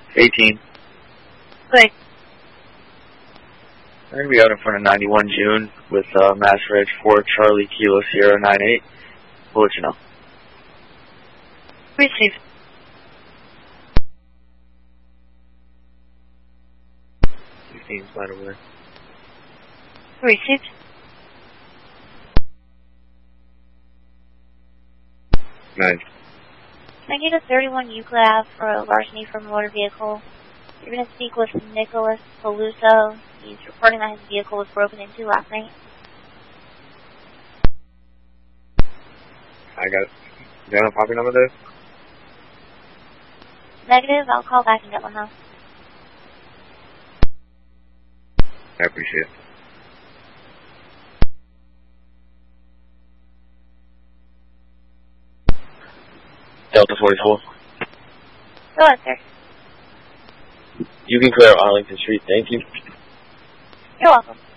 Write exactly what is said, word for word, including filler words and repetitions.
eighteen. Good. I'm going to be out in front of ninety-one June with uh, Mass Reg four Charlie Kilo Sierra nine eight. We'll let you know. Receive. sixteen, slide over there. Received. Nine. Can I get a thirty-one Euclid Ave for a larceny from a motor vehicle? You're going to speak with Nicholas Peluso. He's reporting that his vehicle was broken into last night. I got it. Do you have a property number there? Negative. I'll call back and get one now. I appreciate it. Delta forty-four. Go ahead, sir. You can clear Arlington Street. Thank you. You're welcome.